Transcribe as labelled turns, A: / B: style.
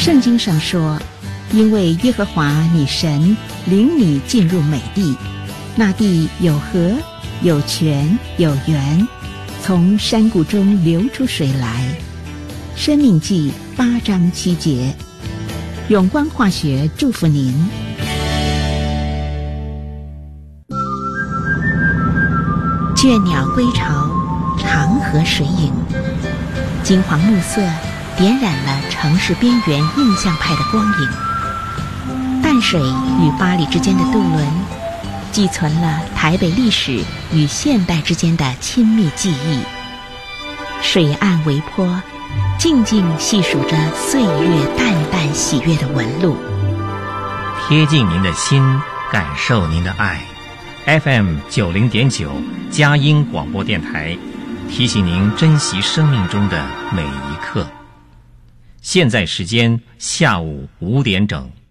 A: 圣经上说，因为耶和华你神领你进入美地，那地有河，有泉，有源，从山谷中流出水来。申命记8章7节。永光化学祝福您。倦鸟归巢，长河水影，金黄暮色点染了城市边缘印象派的光影。淡水与八里之间的渡轮，寄存了台北历史与现代之间的亲密记忆。水岸微波，静静细数着岁月淡淡喜悦的纹路，
B: 贴近您的心，感受您的爱。FM 90.9佳音广播电台，提醒您珍惜生命中的每一刻。现在时间下午5点整。